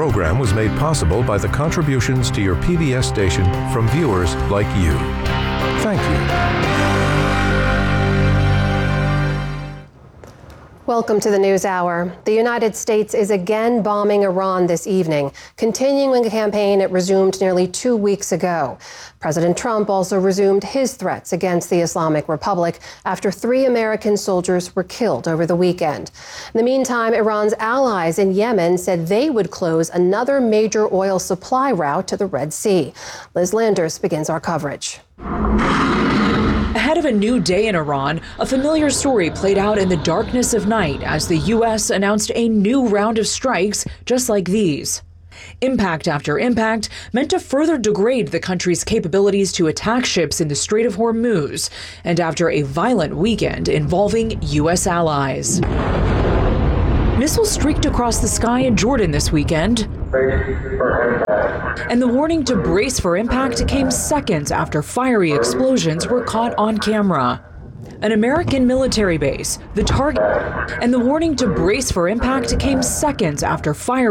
program was made possible by the contributions to your PBS station from viewers like you. Thank you. Welcome to the News Hour. The United States is again bombing Iran this evening, continuing a campaign it resumed nearly 2 weeks ago. President Trump also resumed his threats against the Islamic Republic after 3 American soldiers were killed over the weekend. In the meantime, Iran's allies in Yemen said they would close another major oil supply route to the Red Sea. Liz Landers begins our coverage. Ahead of a new day in Iran, a familiar story played out in the darkness of night as the U.S. announced a new round of strikes just like these. Impact after impact meant to further degrade the country's capabilities to attack ships in the Strait of Hormuz, and after a violent weekend involving U.S. allies. Missiles streaked across the sky in Jordan this weekend, and the warning to brace for impact came seconds after fiery explosions were caught on camera. An American military base, the target, and the warning to brace for impact came seconds after fiery